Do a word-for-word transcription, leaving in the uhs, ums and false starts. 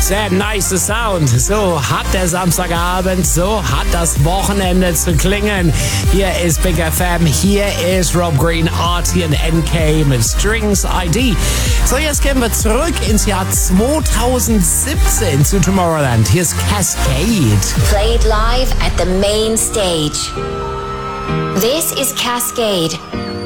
Sehr nice Sound. So hat der Samstagabend, so hat das Wochenende zu klingen. Hier ist Big F M, hier ist Rob Green, Artie und N K mit Strings I D. So, jetzt gehen wir zurück ins Jahr zweitausendsiebzehn zu Tomorrowland. Hier ist Cascade. Played live at the main stage. This is Cascade.